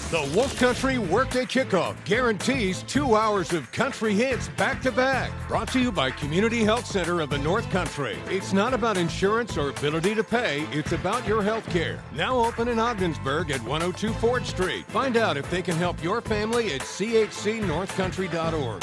The Wolf Country Workday Kickoff guarantees 2 hours of country hits back-to-back. Brought to you by Community Health Center of the North Country. It's not about insurance or ability to pay. It's about your health care. Now open in Ogdensburg at 102 Ford Street. Find out if they can help your family at chcnorthcountry.org.